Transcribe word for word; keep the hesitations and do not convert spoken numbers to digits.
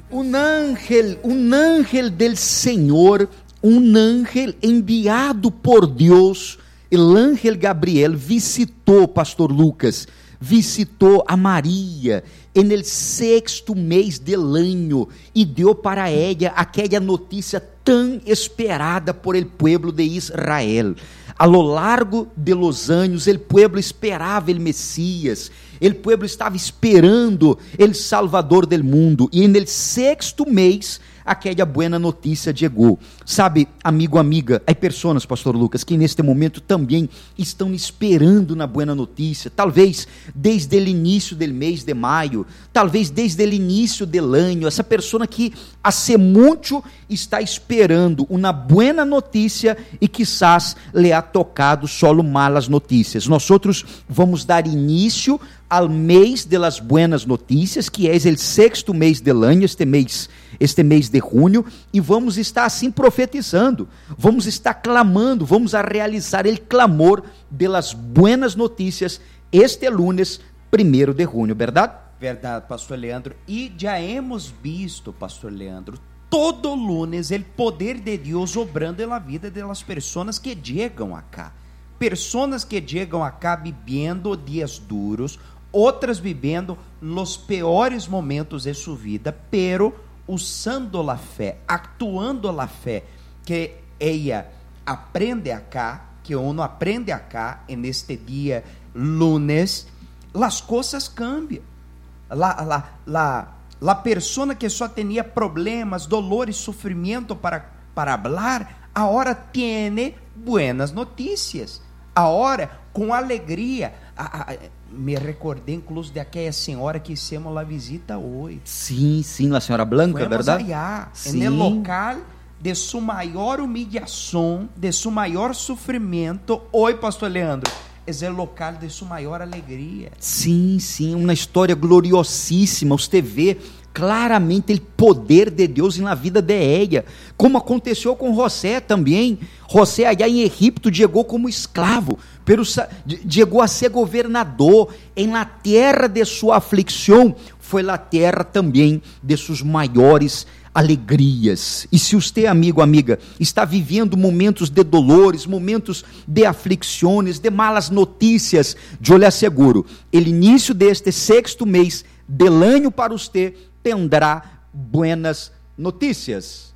Un ángel, un ángel del Señor, un ángel enviado por Deus, el ángel Gabriel visitou, pastor Lucas, visitou a Maria en el sexto mês del año e deu para ella aquela notícia tão esperada por el pueblo de Israel. A lo largo de los anos, el pueblo esperava el Messias, el pueblo estava esperando el Salvador del mundo, e en el sexto mês, aquela buena notícia chegou. Sabe, amigo, amiga, há pessoas, pastor Lucas, que neste momento também estão esperando na buena notícia, talvez desde o início do mês de maio, talvez desde o início do ano, essa pessoa que há muito está esperando uma buena notícia e quizás lhe ha tocado solo malas notícias. Nós outros vamos dar início ao mês de las buenas notícias, que é o sexto mês del ano, este mês, este mês de junho, e vamos estar assim profetizando, vamos estar clamando, vamos a realizar o clamor de las buenas notícias este lunes, primeiro de junho, verdade? Verdade, pastor Leandro, e já hemos visto, pastor Leandro, todo lunes o poder de Deus obrando na vida das pessoas que chegam acá, pessoas que chegam acá vivendo dias duros, outras vivendo os piores momentos de sua vida, pero usando a fé, actuando a fé que ella aprende acá, que uno aprende acá en este dia lunes, as coisas cambiam. La, la, la, la persona que só tinha problemas, dolores, sofrimento para, para hablar, agora tem buenas notícias. Agora, com alegria, a, a, me recordei incluso daquela senhora que hicimos a visita hoje. Sim, sim, a senhora Blanca, Fuimos verdade? allá, sim. no local de sua maior humilhação, de seu maior sofrimento. Oi, pastor Leandro, é o local de sua maior alegria. Sim, sim, uma história gloriosíssima. Você vê claramente o poder de Deus na vida de ella, como aconteceu com José também. José allá em Egipto chegou como escravo, pero chegou a ser governador. Em la terra de sua aflicção, foi a terra também de suas maiores alegrias. E se você, amigo, amiga, está vivendo momentos de dolores, momentos de aflicções, de malas notícias, eu lhe asseguro, o início deste sexto mês del ano para você tendrá buenas notícias.